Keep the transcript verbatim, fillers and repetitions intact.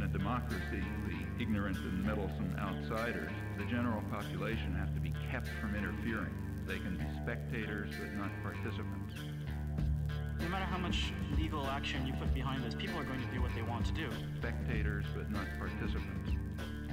a democracy, the ignorant and meddlesome outsiders, the general population, have to be kept from interfering. They can be spectators, but not participants. No matter how much legal action you put behind this, people are going to do what they want to do. Spectators, but not participants.